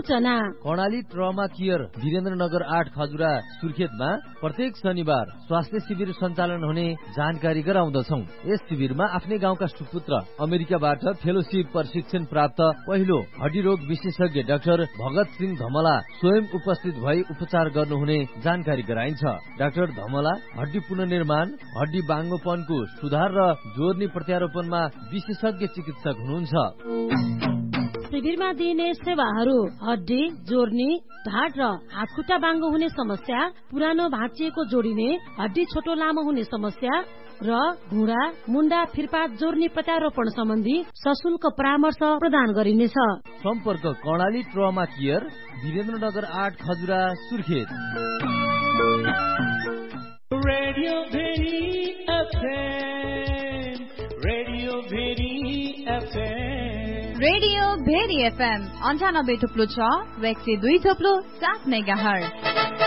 सूचना। Karnali trauma care Birendranagar 8 Khajura सुर्खेतमा प्रत्येक शनिबार स्वास्थ्य शिविर सञ्चालन हुने जानकारी गराउँदछौं। यस शिविरमा आफ्नै गाउँका सुपुत्र अमेरिकाबाट फेलोशिप प्रशिक्षण प्राप्त पहिलो हड्डी रोग विशेषज्ञ डाक्टर भगत सिंह धमला स्वयं उपस्थित भई उपचार गर्नुहुने जानकारी गराइन्छ। डाक्टर धमला हड्डी पुनर्निर्माण, हड्डी बाङ्गोपनको सुधार र जोर्नी प्रत्यारोपणमा विशेषज्ञ चिकित्सक हुनुहुन्छ। शिविरमा दिइने सेवाहरू हड्डी जोर्नी, ढाड र हातखुट्टा बाङ्गो हुने समस्या, पुरानो भाँचिएको जोडिने, हड्डी छोटो लामो हुने समस्या र घुँडा, मुन्डा, फिर्पात जोर्नी प्रत्यारोपण सम्बन्धी सशुल्क परामर्श प्रदान गरिनेछ। सम्पर्क Karnali trauma care Birendranagar 8 Khajura Surkhet. Radio very FM, radio very FM, radio very FM 98.6 व्यक्ति 2.7 मेगाहर्ज।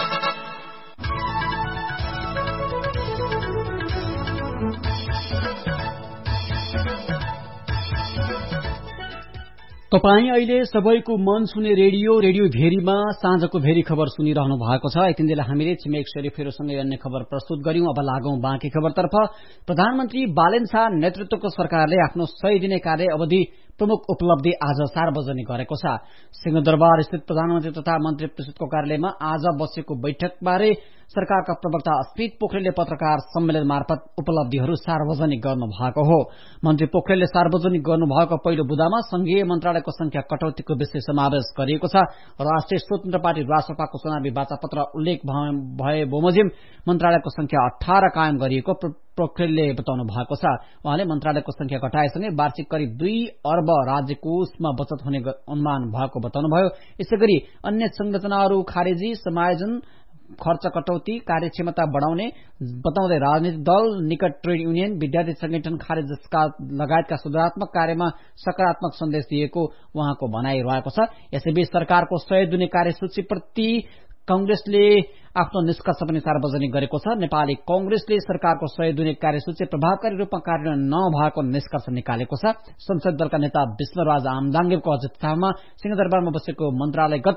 तपाई अहिले सबैको मन छुने रेडियो भेरीमा साँझको भेरी खबर सुनिरहनु भएको छ। यति बेला हामीले छिमेक शरीफहरूसँगै अन्य खबर प्रस्तुत गर्यौं। अब लागौं बाँकी खबरतर्फ। प्रधानमन्त्री बालेन शाह नेतृत्वको सरकारले आफ्नो 100 दिने कार्य अवधि प्रमुख उपलब्धि आज सार्वजनिक गरेको छ। सिंहदरबार स्थित प्रधानमन्त्री तथा मन्त्री परिषदको कार्यालयमा आज बसेको बैठकबारे सरकारका प्रवक्ता स्मित पोखरेलले पत्रकार सम्मेलन मार्फत उपलब्धिहरू सार्वजनिक गर्नु भएको हो। मन्त्री पोखरेलले सार्वजनिक गर्नुभएको पहिलो बुदामा संघीय मन्त्रालयको संख्या कटौतीको विषय समावेश गरिएको छ। राष्ट्रिय स्वतन्त्र पार्टी रासपाको चुनावी वाचापत्र उल्लेख भए बमोजिम मन्त्रालयको संख्या 18 कायम गरिएको पोखरेलले बताउनु भएको छ। उहाँले मन्त्रालयको संख्या घटाएसँगै वार्षिक करिब 2 अर्ब राज्य कोषमा बचत हुने अनुमान भएको बताउनुभयो। यसैगरी अन्य संरचनाहरू खारेजी, समायोजन, खर्च कटौती, कार्यक्षमता बढ़ाउने बताउँदै राजनीतिक दल, निकट ट्रेड युनियन, विद्यार्थी संगठन खारेज लगायतका सुधारात्मक कार्यमा सकारात्मक सन्देश दिएको उहाँको भनाइ रहेको छ। यसैबीच सरकारको 100 दिने कार्यसूचीप्रति कांग्रेसले आफ्नो निष्कर्ष पनि सार्वजनिक गरेको छ। नेपाली कांग्रेसले सरकारको 100 दिने कार्यसूची प्रभावकारी रूपमा कार्यान्वयन नभएको निष्कर्ष निकालेको छ। संसद दलका नेता विष्णुराज आमदाङ्गेको अध्यक्षतामा सिंहदरबारमा बसेको मन्त्रालयगत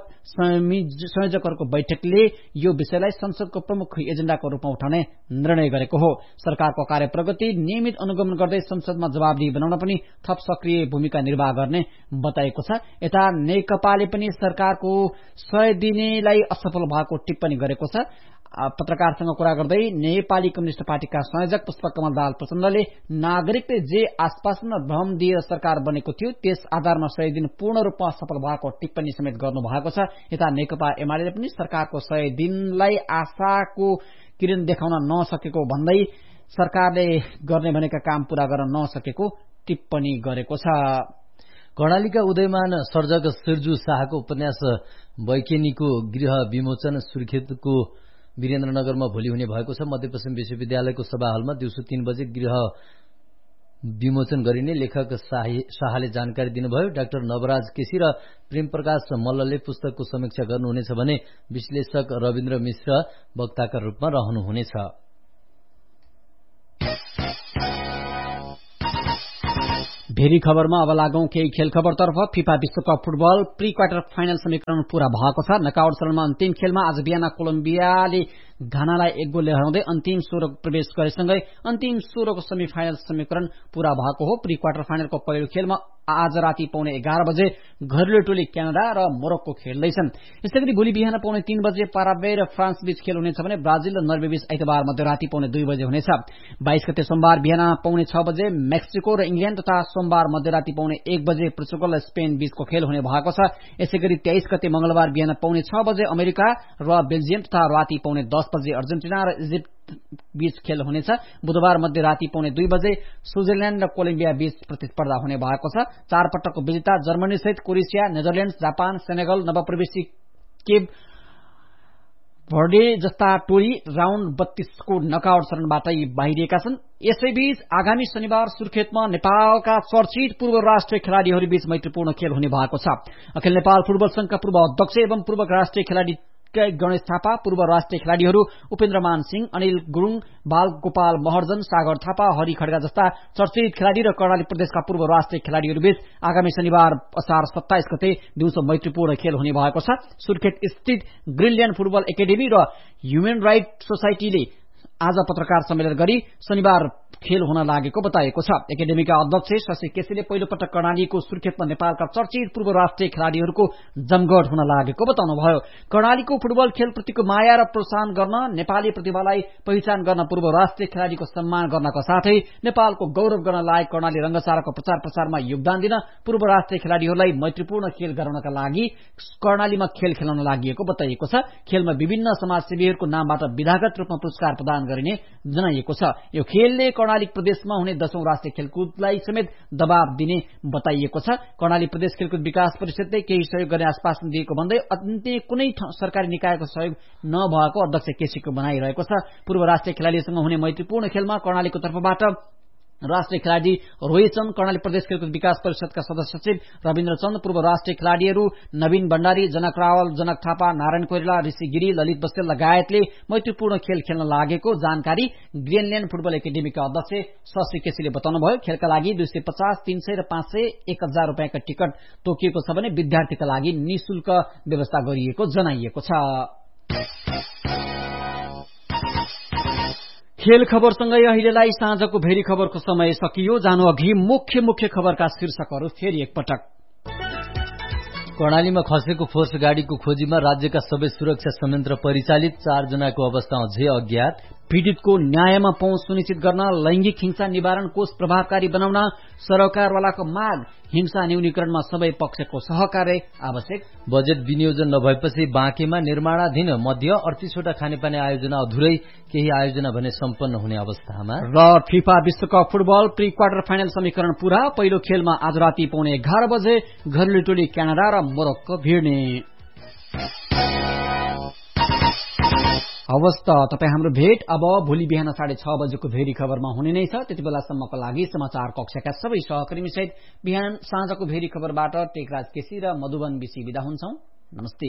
संयोजकहरूको बैठकले यो विषयलाई संसदको प्रमुख एजेण्डाको रूपमा उठाउने निर्णय गरेको हो। सरकारको कार्यप्रगति नियमित अनुगमन गर्दै संसदमा जवाबदेही बनाउन पनि थप सक्रिय भूमिका निर्वाह गर्ने बताएको छ। यता नेकपाले पनि सरकारको 100 दिनेलाई असफल भएको टिप्पणी गरेको छ। पत्रकारसँग कुरा गर्दै नेपाली कम्युनिष्ट पार्टीका संयोजक पुष्पकमल दाहाल प्रचण्डले नागरिकले जे आश्वासन र भ्रम दिएर सरकार बनेको थियो त्यस आधारमा 100 दिन पूर्ण रूपमा सफल भएको टिप्पणी समेत गर्नु भएको छ। यता नेकपा एमाले पनि सरकारको 100 दिनलाई आशाको किरण देखाउन नसकेको भन्दै सरकारले गर्ने भनेका काम पूरा गर्न नसकेको टिप्पणी गरेको छ। कर्णालीका उदयमान सर्जक सिर्जु शाहको उपन्यास बैकेनीको गृह विमोचन सुर्खेतको वीरेन्द्रनगरमा भोलि हुने भएको छ। मध्यपश्चिम विश्वविद्यालयको सभा हलमा दिउँसो 3 बजे गृह विमोचन गरिने लेखक शाहले जानकारी दिनुभयो। डाक्टर नवराज केसी र प्रेम प्रकाश मल्लले पुस्तकको समीक्षा गर्नुहुनेछ भने विश्लेषक रविन्द्र मिश्र वक्ताका रूपमा रहनुहुनेछ। भेरी खबरमा अब लागौं केही खेल खबरतर्फ। फिफा विश्वकप फुटबल प्री क्वार्टर फाइनल समीकरण पूरा भएको छ। नकआउट चरणमा अन्तिम खेलमा आज बिहान कोलम्बियाले घानालाई 1 गोलले हराउँदै अन्तिम 16 प्रवेश गरेसँगै अन्तिम 16 को सेमिफाइनल समीकरण पूरा भएको हो। प्री क्वार्टर फाइनलको पहिलो खेलमा आज राति 11:15 बजे घरेलु टोली क्यानाडा र मोरक्को खेल्दैछन्। यसैगरी भोलि बिहान 3:15 बजे पाराग्वे र फ्रान्स बीच खेल हुनेछ भने ब्राजिल र नर्वे बीच आइतबार मध्यराति 2:15 बजे हुनेछ। 22 गते सोमबार बिहान 6:15 बजे मेक्सिको र इंग्ल्याण्ड तथा सोमबार मध्यराति 1:15 बजे पोर्चुगल र स्पेन बीचको खेल हुने भएको छ। यसैगरी 23 गते मंगलबार बिहान 6:15 बजे अमेरिका र बेल्जियम तथा राति 10:10 बजे अर्जेन्टिना र इजिप्ट बीच खेल हुनेछ। बुधबार मध्यराति 2:15 बजे स्विजरल्याण्ड र कोलम्बिया बीच प्रतिस्पर्धा हुने भएको छ। 4 पटकको विजेता जर्मनी सहित Croatia, Netherlands, Japan, Senegal, नवप्रवेशी Cape भर्डे जस्ता टोली राउण्ड 32 को नकआउट चरणबाट बाहिरिएका छन्। यसैबीच आगामी शनिबार सुर्खेतमा नेपालका चर्चित पूर्व राष्ट्रिय खेलाड़ीहरूबीच मैत्रीपूर्ण खेल हुने भएको छ। अखिल नेपाल फुटबल संघका पूर्व अध्यक्ष एवं पूर्व राष्ट्रिय खेलाड़ी स्थितका गणेश थापा, पूर्व राष्ट्रिय खेलाड़ीहरू उपेन्द्रमान सिंह, अनिल गुरुङ, बालगोपाल महर्जन, सागर थापा, हरि खड्गा जस्ता चर्चित खेलाड़ी र कर्णाली प्रदेशका पूर्व राष्ट्रिय खेलाड़ीहरूबीच आगामी शनिबार असार 27 गते दिउँसो मैत्रीपूर्ण खेल हुने भएको छ। सुर्खेत स्थित ग्रिनल्यान्ड फुटबल एकाडेमी र ह्युमन राइट सोसाइटीले आज पत्रकार सम्मेलन गरी शनिबार खेल हुन लागेको बताएको छ। एकाडेमीका अध्यक्ष शशि केसीले पहिलो पटक कर्णालीको सुर्खेतमा नेपालका चर्चित पूर्व राष्ट्रिय खेलाड़ीहरूको जमघट हुन लागेको बताउनुभयो। कर्णालीको फुटबल खेलप्रतिको माया र प्रोत्साहन गर्न, नेपाली प्रतिभालाई पहिचान गर्न, पूर्व राष्ट्रिय खेलाड़ीको सम्मान गर्नका साथै नेपालको गौरव गर्न लायक कर्णाली रंगशालाको प्रचार प्रसारमा योगदान दिन पूर्व राष्ट्रिय खेलाड़ीहरूलाई मैत्रीपूर्ण खेल गराउनका लागि कर्णालीमा खेल खेलाउन लागि बताइएको छ। खेलमा विभिन्न समाजसेवीहरूको नामबाट विधागत रूपमा पुरस्कार प्रदान गरिने जनाइएको छ। यो खेलले कर्णाली प्रदेशमा हुने 10औं राष्ट्रिय खेलकुदलाई समेत दबाव दिने बताइएको छ। कर्णाली प्रदेश खेलकुद विकास परिषदले केही सहयोग गर्ने आश्वासन दिएको भन्दै अन्य कुनै सरकारी निकायको सहयोग नभएको अध्यक्ष केसीको भनाइरहेको छ। पूर्व राष्ट्रिय खेलाड़ीसँग हुने मैत्रीपूर्ण खेलमा कर्णालीको तर्फबाट राष्ट्रिय खेलाड़ी रोहितचन्द, कर्णाली प्रदेश खेलकुद विकास परिषदका सदस्य सचिव रविन्द्र चन्द, पूर्व राष्ट्रिय खेलाड़ीहरू नवीन भण्डारी, जनक रावल, जनक थापा, नारायण कोइराला, ऋषि गिरी, ललित बस्तेल लगायतले मैत्रीपूर्ण खेल खेल्न लागेको जानकारी ग्रिनल्यान्ड फुटबल एकाडेमीका अध्यक्ष शशि केसीले बताउनुभयो। खेलका लागि 250, 300 र 500 1000 रुपियाँका टिकट तोकिएको छ भने विद्यार्थीका लागि निशुल्क व्यवस्था गरिएको जनाइएको छ। खेल खबरसँगै अहिलेलाई साँझको भेरी खबरको समय सकियो। जानु अघि मुख्य खबरका शीर्षकहरू फेरि एकपटक। कर्णालीमा खसेको फोर्स गाडीको खोजीमा राज्यका सबै सुरक्षा संयन्त्र परिचालित, 4 जनाको अवस्था अझै अज्ञात। पीड़ितको न्यायमा पहुँच सुनिश्चित गर्न लैंगिक हिंसा निवारण कोष प्रभावकारी बनाउन सरकारवालाको माग, हिंसा न्यूनीकरणमा सबै पक्षको सहकार्य आवश्यक। बजेट विनियोजन नभएपछि बाँकेमा निर्माणाधीन मध्ये 38 वटा खानेपानी आयोजना अधुरै, केही आयोजना भने सम्पन्न हुने अवस्थामा। र फिफा विश्वकप फुटबल प्री क्वार्टर फाइनल समीकरण पूरा। पहिलो खेलमा आज राति 11:15 बजे घरेलु टोली क्यानाडा र मोरक्को भिड्ने। हवस् त तपाईँ हाम्रो भेट अब भोलि बिहान 6:30 बजेको भेरी खबरमा हुने नै छ। त्यति बेलासम्मको लागि समाचार कक्षका सबै सहकर्मी सहित बिहान साँझको भेरी खबरबाट टेकराज केसी र मधुबन बिसी बिदा हुन्छौं। नमस्ते।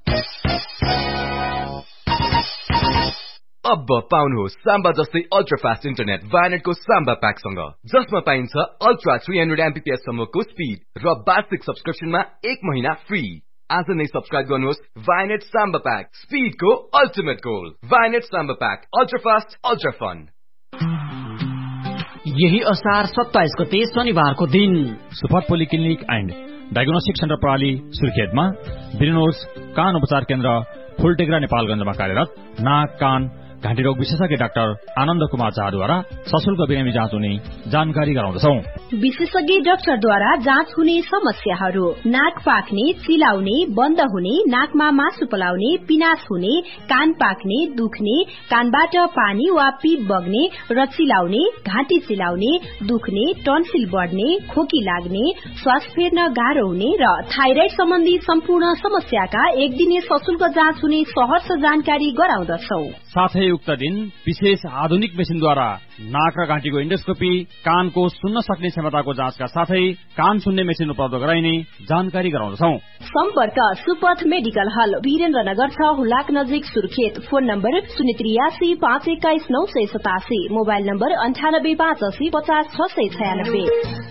अब पाउनुहोस् साम्बा जस्तै अल्ट्रा फास्ट इन्टरनेट भाइनेटको साम्बा प्याकसँग, जसमा पाइन्छ अल्ट्रा 300 MBPS सम्मको स्पिड र वार्षिक सब्सक्रिप्सनमा 1 महिना फ्री। आज नै सब्स्क्राइब गर्नुहोस् Vianet Samba pack, स्पिडको ultimate goal. Vianet Samba pack, ultra fast, ultra fun. यही असार 27 गते शनिबारको दिन super polyclinic and diagnostic centre प्रणाली सुर्खेतमा ब्रेनोज कान उपचार केन्द्र फुलटेक्रा नेपालगञ्जमा कार्यरत नाक, कान, घाँटी रोग विशेषज्ञ डाक्टर आनन्द कुमार झाद्वारा सशुल्क बिरामी जाँच हुने जानकारी गराउँदछौं। विशेषज्ञ डाक्टरद्वारा जाँच हुने समस्याहरू: नाक पाक्ने, चिलाउने, बन्द हुने, नाकमा मासु पलाउने, पिनास हुने, कान पाक्ने, दुख्ने, कानबाट पानी वा पिप बग्ने र चिलाउने, घाँटी चिलाउने, दुख्ने, टन्सिल बढ्ने, खोकी लाग्ने, श्वास फेर्न गाह्रो हुने र थाइराइड सम्बन्धी सम्पूर्ण समस्याका एक दिने सशुल्क जाँच हुने सहर्ष जानकारी गराउँदछौं। साथै उक्त दिन विशेष आधुनिक मेसिनद्वारा नाक र घाँटीको इन्डोस्कोपी, कानको सुन्न सक्ने क्षमताको जाँचका साथै कान सुन्ने मेसिन उपलब्ध गराइने जानकारी गराउँदछौं। सम्पर्क सुपथ मेडिकल हल, वीरेन्द्रनगर 6 हुलाक नजिक Surkhet. Phone number 083 521 987, mobile number 98 85 50 696।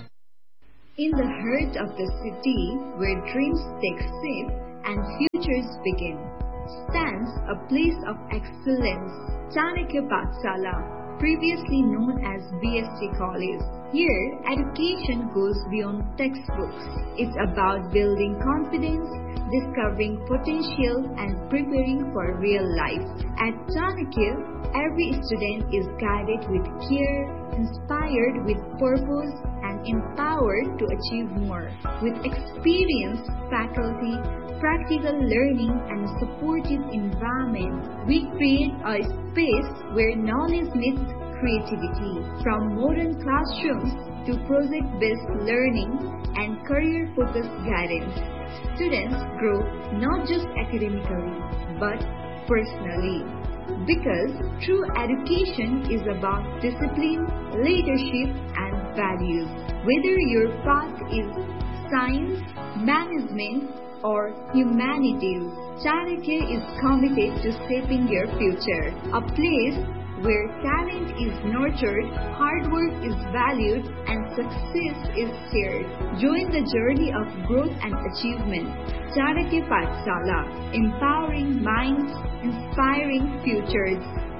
In the heart of the city, where dreams take shape and futures begin, stands a place of excellence, Chanakya Pathshala, previously known as BST College. Here, education goes beyond textbooks. It's about building confidence, discovering potential, and preparing for real life. At Chanakya, every student is guided with care, inspired with purpose, and empowered to achieve more. With experienced faculty, practical learning, and a supportive environment, we create a space where knowledge meets creativity. From modern classrooms to project-based learning and career-focused guidance, students grow not just academically, but personally. Because true education is about discipline, leadership, and values. Whether your path is science, management, or humanities, Chanakya is committed to shaping your future. A place where talent is nurtured, hard work is valued, and success is shared. Join the journey of growth and achievement. Chanakya Pathshala, empowering minds, inspiring futures.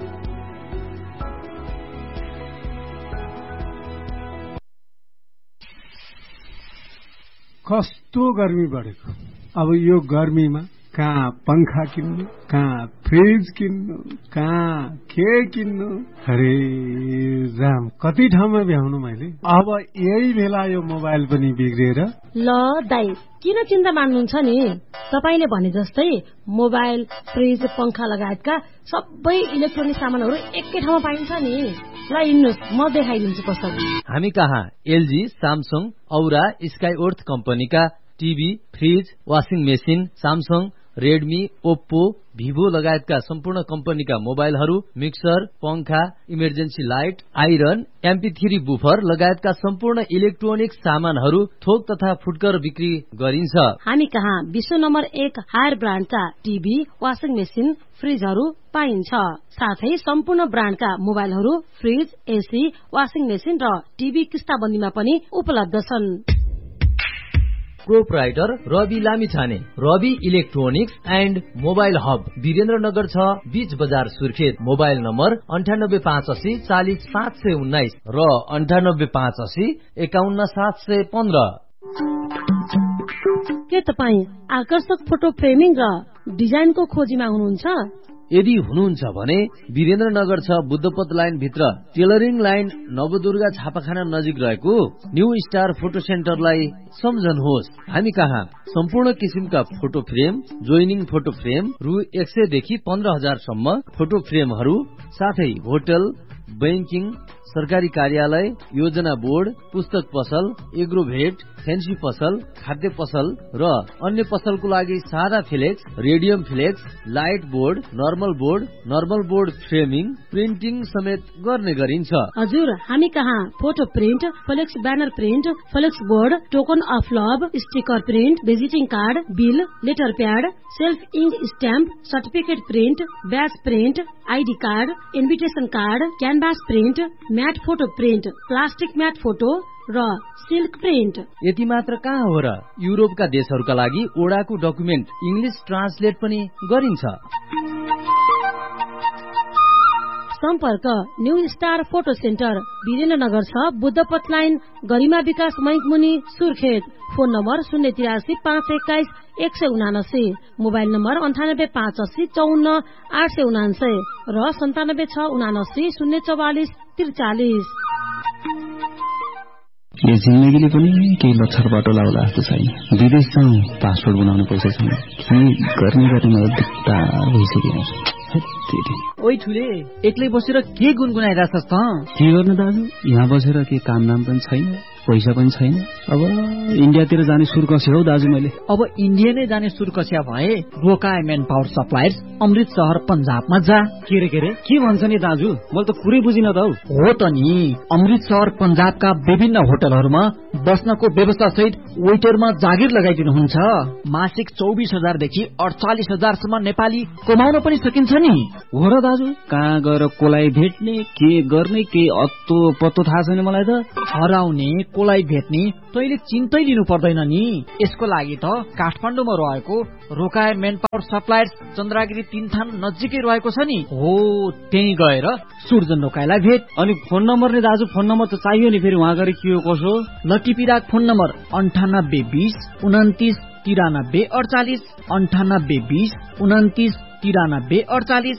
कस्तो गर्मी बढेको। अब यो गर्मीमा कहाँ पंखा किन्नु, कहाँ फ्रिज किन्नु, कहाँ के किन्नु, अरे राम कति ठाउँमा भ्याउनु मैले। अब यही बेला यो मोबाइल पनि बिग्रेर। ल दाइ किन चिन्ता मान्नुहुन्छ नि, तपाईले भने जस्तै मोबाइल, फ्रिज, पंखा लगायतका सबै इलेक्ट्रोनिक सामानहरू एकै ठाउँमा पाइन्छ नि। ल हिँड्नुस्, म देखाइदिन्छु कसरी। हामी कहाँ एलजी, स्यामसङ, औरा, स्काइओर्थ कम्पनीका TV, fridge, washing machine, Samsung, Redmi, Oppo, Vivo लगायतका सम्पूर्ण कम्पनीका मोबाइलहरू, मिक्सर, पंखा, emergency light, iron, MP3 buffer लगायतका सम्पूर्ण इलेक्ट्रोनिक सामानहरू थोक तथा फुटकर बिक्री गरिन्छ। हामी कहाँ विश्व number 1 higher ब्रान्डका TV, washing machine, फ्रिजहरू पाइन्छ। साथै सम्पूर्ण ब्रान्डका मोबाइलहरू, फ्रिज, एसी, वाशिङ मेसिन र टिभी किस्ताबन्दीमा पनि उपलब्ध छन्। Proprietor Rabi Lamichhane, Rabi electronics and mobile hub, Birendranagar 6, बीच बजार, सुर्खेत। मोबाइल नम्बर 9858 40 519 र 9858 51 715। के तपाई आकर्षक फोटो फ्रेमिङ र डिजाइनको खोजीमा हुनुहुन्छ? यदि हुनुहुन्छ भने वीरेन्द्रनगर 6 बुद्धपथ लाइन भित्र टेलरिङ लाइन नवदुर्गा छापाखाना नजिक रहेको न्यू स्टार फोटो सेन्टरलाई सम्झनुहोस्। हामी कहाँ सम्पूर्ण किसिमका photo frame, joining photo frame रु 100 देखि 15,000 सम्म फोटो फ्रेमहरू, साथै होटल, बैंकिङ, सरकारी कार्यालय, योजना बोर्ड, पुस्तक पसल, एग्रोभेट, फेन्सी पसल, खाद्य पसल र अन्य पसलको लागि सादा flex, radium flex, light board, normal board framing, printing समेत गर्ने गरिन्छ। हजुर, हामी कहाँ photo print, flex banner print, flex board, token of love, sticker print, visiting card, bill, letter pad, self ink stamp, certificate print, ब्याज print, ID card, invitation card, canvas print, mat photo print, plastic mat photo र silk print. यति मात्र कहाँ हो र, युरोपका देशहरूका लागि ओडाको document English translate पनि गरिन्छ। सम्पर्क new star photo centre, Birendranagar 6, बुद्धपथ line, गरिमा विकास बैंक मुनि, Surkhet. Phone number 083 521 179, mobile number 9858 54 879 र 97 679 044 43। यो जिन्दगीले पनि केही लक्षर बाटो लाउला जस्तो छैन। विदेश जाउँ, पासपोर्ट बनाउनु पर्छ छैन, के गर्ने मलाई दुःखा भइसक्यो। ओइ ठुले, एक्लै बसेर के गुनगुनाइरहेछस् त? के गर्नु दाजु, यहाँ बसेर के काम नाम पनि छैन, पैसा पनि छैन। अब इन्डियातिर जाने सुर कस्यो हौ दाजु मैले। अब इन्डिया नै जाने सुर कस्या भए रोकाए मेन पावर सप्लायर्स, अमृत शहर पंजाबमा जा। के रे के भन्छ नि दाजु, मैले त पुरै बुझिन त हौ। हो त नि, अमृत शहर पंजाबका विभिन्न होटलहरूमा बस्नको व्यवस्था सहित वेटरमा जागिर लगाइदिनुहुन्छ। मासिक 24,000 देखि 48,000 सम्म नेपाली कमाउन पनि सकिन्छ नि। हो र दाजु, कहाँ गएर कोलाई भेट्ने, के गर्ने, के अत्तो पत्तो थाहा छैन मलाई त। हराउने, कोलाई भेट्ने तैले चिन्तै लिनु पर्दैन नि। यसको लागि त काठमाडौँमा रहेको रोकाए मेन पावर सप्लायर्स चन्द्रागिरी 3 थान नजिकै रहेको छ नि। हो, त्यही गएर सुर्जन रोकाइलाई भेट। अनि फोन नम्बर नि दाजु, फोन नम्बर त चाहियो नि, फेरि वहाँ गएर के हो कसो। लटिपिराक फोन नम्बर 9820 29 93 48, 9820 29 93 48।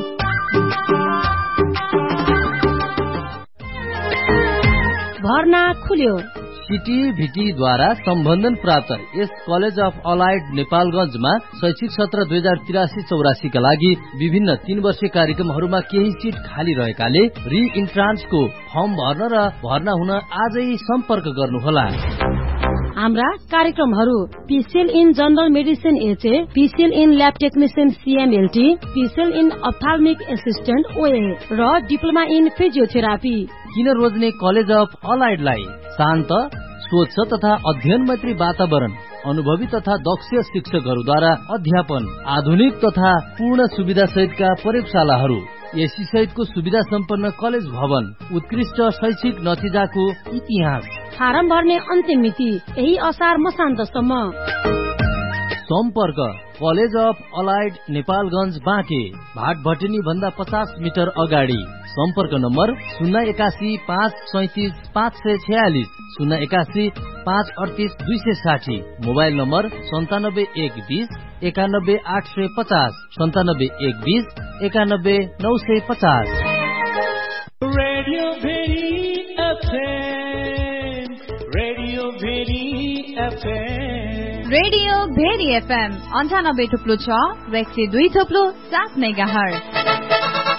भर्ना खुल्यो। सिटिभिटीद्वारा सम्बन्धन प्राप्त यस कलेज अफ अलाइड नेपालगञ्जमा शैक्षिक सत्र 2083-84 का लागि विभिन्न 3 वर्षीय कार्यक्रमहरूमा केही सिट खाली रहेकाले रि इन्ट्रान्सको फर्म भर्न र भर्ना हुन आजै सम्पर्क गर्नुहोला। हाम्रा कार्यक्रमहरू PCL in general medicine HA, PCL in lab technician सीएमएलटी, PCL in अप्थाल्मिक assistant ओए र डिप्लोमा इन फिजियोथेरापी। किन रोज्ने कलेज अफ अलाइडलाई शान्त, स्वच्छ तथा अध्ययन मैत्री वातावरण, अनुभवी तथा दक्ष शिक्षकहरूद्वारा अध्यापन, आधुनिक तथा पूर्ण सुविधा सहितका प्रयोगशालाहरू, एसी सहितको सुविधा सम्पन्न कलेज भवन, उत्कृष्ट शैक्षिक नतिजाको इतिहास। फारम भर्ने अन्तिम मिति यही असार मसान्तसम्म। सम्पर्क college of allied Nepalgunj Banke, भाट भटेनी भन्दा 50 मिटर अगाडि। सम्पर्क number 081 537 546, 081 538 260। Mobile number 97 120 91 850, 97 120 91 950। Radio very FM, radio very FM, radio very FM 98.6 102.7 megahertz.